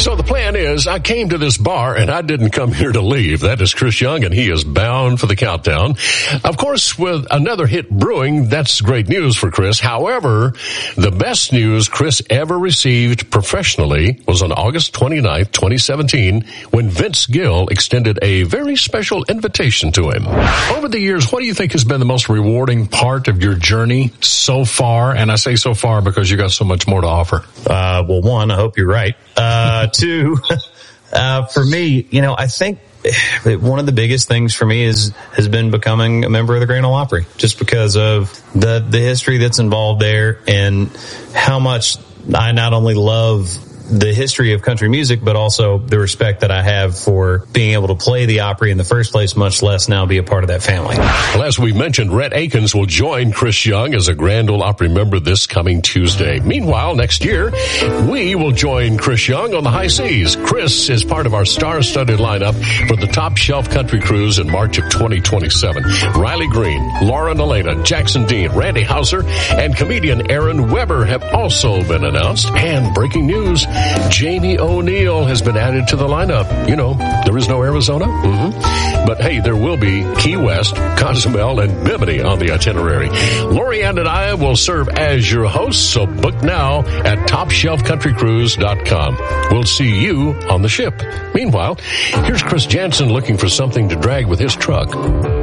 So the plan is, I came to this bar and I didn't come here to leave. That is Chris Young, and he is bound for the countdown. Of course, with another hit brewing, that's great news for Chris. However, the best news Chris ever received professionally was on August 29th, 2017, when Vince Gill extended a very special invitation to him. Over the years, what do you think has been the most rewarding part of your journey so far? And I say so far because you got so much more to offer. Well, one, I hope you're right. Two, for me, I think one of the biggest things for me has been becoming a member of the Grand Ole Opry, just because of the history that's involved there and how much I not only love the history of country music, but also the respect that I have for being able to play the Opry in the first place, much less now be a part of that family. Well, as we mentioned, Rhett Akins will join Chris Young as a Grand Ole Opry member this coming Tuesday. Meanwhile, next year, we will join Chris Young on the high seas. Chris is part of our star-studded lineup for the Top Shelf Country Cruise in March of 2027. Riley Green, Lauren Elena, Jackson Dean, Randy Hauser, and comedian Aaron Weber have also been announced. And breaking news, Jamie O'Neill has been added to the lineup. There is no Arizona. But hey, there will be Key West, Cozumel, and Bimini on the itinerary. Lori Ann and I will serve as your hosts, so book now at TopShelfCountryCruise.com. We'll see you on the ship. Meanwhile, here's Chris Jansen looking for something to drag with his truck.